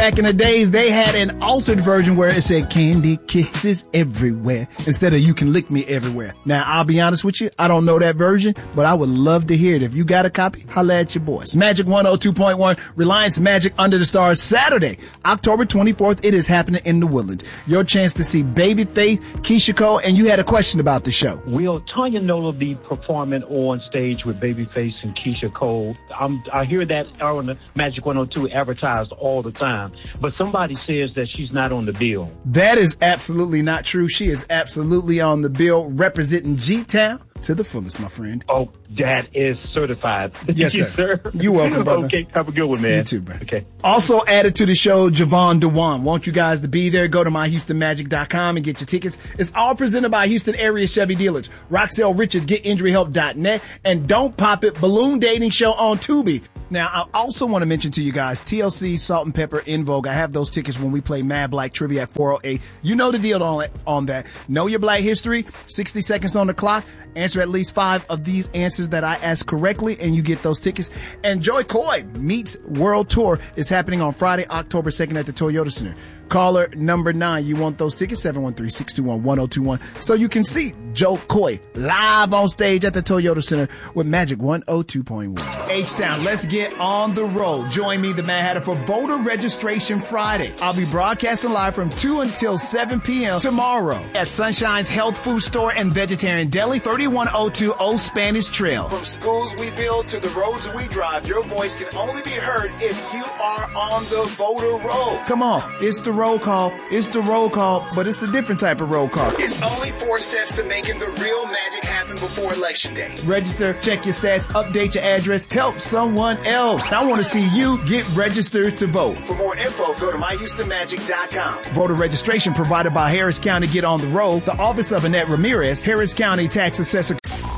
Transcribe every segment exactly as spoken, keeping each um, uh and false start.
back in the days, they had an altered version where it said candy kisses everywhere instead of you can lick me everywhere. Now, I'll be honest with you. I don't know that version, but I would love to hear it. If you got a copy, holla at your boys. Magic one oh two point one, Reliance Magic Under the Stars, Saturday, October twenty-fourth. It is happening in the Woodlands. Your chance to see Babyface, Keisha Cole, and you had a question about the show. Will Tanya Nola be performing on stage with Babyface and Keisha Cole? I'm, I hear that on the Magic one oh two advertised all the time, but somebody says that she's not on the bill. That is absolutely not true. She is absolutely on the bill, representing G-Town to the fullest, my friend. Oh, that is certified. Yes, sir. sir. You're welcome, brother. Okay, have a good one, man. You too, bro. Okay. Also added to the show, Javon Dewan. Want you guys to be there? Go to my houston magic dot com and get your tickets. It's all presented by Houston area Chevy dealers. Roxelle Richards, get injury help dot net, and Don't Pop It, Balloon Dating Show on Tubi. Now, I also want to mention to you guys, T L C, Salt and Pepper, In Vogue. I have those tickets when we play Mad Black Trivia at four oh eight. You know the deal on, on that. Know your Black history, sixty seconds on the clock. Answer at least five of these answers that I asked correctly, and you get those tickets. And Joy Coy Meets World Tour is happening on Friday, October second at the Toyota Center. Caller number nine, you want those tickets? seven one three, six two one, one oh two one. So you can see Joe Coy live on stage at the Toyota Center with Magic one oh two point one. H-Town, let's get on the road. Join me, the Mad Hatter, for Voter Registration Friday. I'll be broadcasting live from two until seven p.m. tomorrow at Sunshine's Health Food Store and Vegetarian Deli, thirty-one oh two Old Spanish Trail. From schools we build to the roads we drive, your voice can only be heard if you are on the voter roll. Come on, it's the roll call. It's the roll call, but it's a different type of roll call. It's only four steps to making the real magic happen before Election Day. Register, check your stats, update your address, help someone else. I want to see you get registered to vote. For more info, go to my houston magic dot com. Voter registration provided by Harris County Get on the Roll, the Office of Annette Ramirez, Harris County Tax Assessor.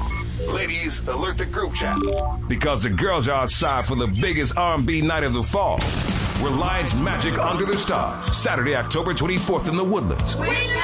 Ladies, alert the group chat, because the girls are outside for the biggest R and B night of the fall. Reliance Magic Under the Stars, Saturday, October twenty-fourth in the Woodlands.